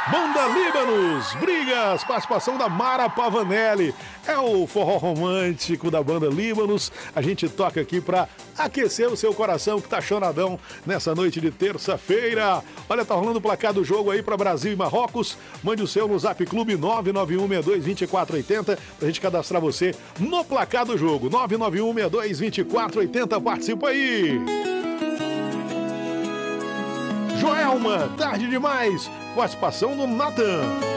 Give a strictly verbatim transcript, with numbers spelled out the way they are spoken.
Banda Líbanos, Brigas, participação da Mara Pavanelli. É o forró romântico da Banda Líbanos. A gente toca aqui pra aquecer o seu coração que tá choradão nessa noite de terça-feira. Olha, tá rolando o placar do jogo aí pra Brasil e Marrocos. Mande o seu no Zap Clube nove nove um seis dois dois quatro oito zero pra gente cadastrar você no placar do jogo. nove nove um seis dois dois quatro oito zero, participa aí. Joelma, tarde demais. Participação do Nathan.